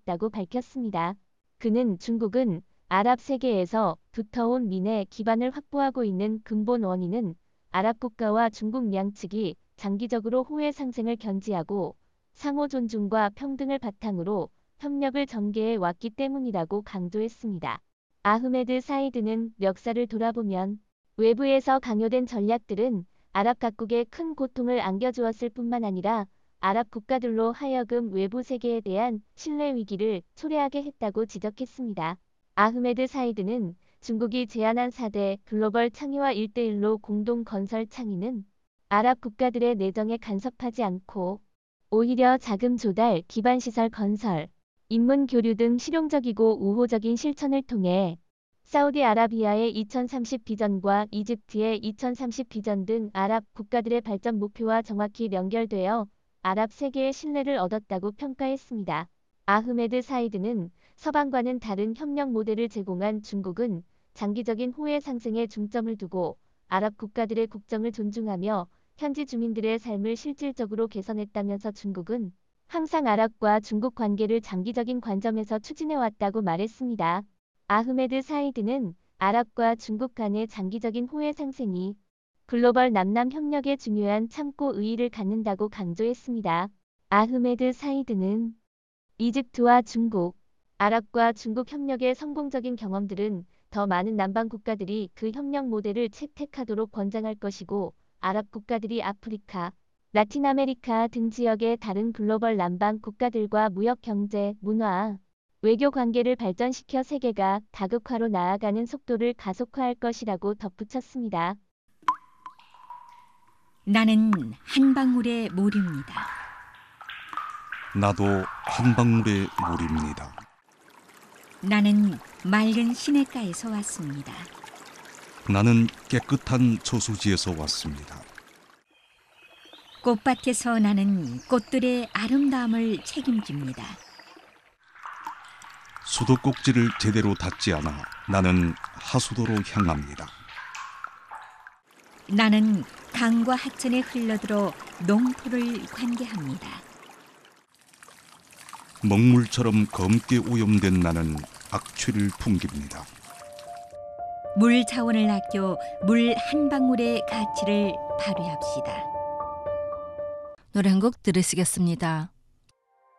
했다고 밝혔습니다. 그는 중국은 아랍 세계에서 두터운 민의 기반을 확보하고 있는 근본 원인은 아랍 국가와 중국 양측이 장기적으로 호혜 상생을 견지하고 상호 존중과 평등을 바탕으로 협력을 전개해 왔기 때문이라고 강조했습니다. 아흐메드 사이드는 역사를 돌아보면 외부에서 강요된 전략들은 아랍 각국에 큰 고통을 안겨주었을 뿐만 아니라 아랍 국가들로 하여금 외부 세계에 대한 신뢰 위기를 초래하게 했다고 지적했습니다. 아흐메드 사이드는 중국이 제안한 4대 글로벌 창의와 1대1로 공동 건설 창의는 아랍 국가들의 내정에 간섭하지 않고 오히려 자금 조달, 기반 시설 건설, 인문 교류 등 실용적이고 우호적인 실천을 통해 사우디아라비아의 2030 비전과 이집트의 2030 비전 등 아랍 국가들의 발전 목표와 정확히 연결되어 아랍 세계의 신뢰를 얻었다고 평가했습니다. 아흐메드 사이드는 서방과는 다른 협력 모델을 제공한 중국은 장기적인 호혜 상생에 중점을 두고 아랍 국가들의 국정을 존중하며 현지 주민들의 삶을 실질적으로 개선했다면서 중국은 항상 아랍과 중국 관계를 장기적인 관점에서 추진해왔다고 말했습니다. 아흐메드 사이드는 아랍과 중국 간의 장기적인 호혜 상생이 글로벌 남남 협력에 중요한 참고 의의를 갖는다고 강조했습니다. 아흐메드 사이드는 이집트와 중국, 아랍과 중국 협력의 성공적인 경험들은 더 많은 남방 국가들이 그 협력 모델을 채택하도록 권장할 것이고 아랍 국가들이 아프리카, 라틴 아메리카 등 지역의 다른 글로벌 남방 국가들과 무역 경제, 문화, 외교 관계를 발전시켜 세계가 다극화로 나아가는 속도를 가속화할 것이라고 덧붙였습니다. 나는 한 방울의 물입니다. 나도 한 방울의 물입니다. 나는 맑은 시냇가에서 왔습니다. 나는 깨끗한 저수지에서 왔습니다. 꽃밭에서 나는 꽃들의 아름다움을 책임집니다. 수도꼭지를 제대로 닫지 않아 나는 하수도로 향합니다. 나는 강과 하천에 흘러들어 농토를 관계합니다. 먹물처럼 검게 오염된 나는 악취를 풍깁니다. 물 자원을 아껴 물 한 방울의 가치를 발휘합시다. 노래 한 곡 들으시겠습니다.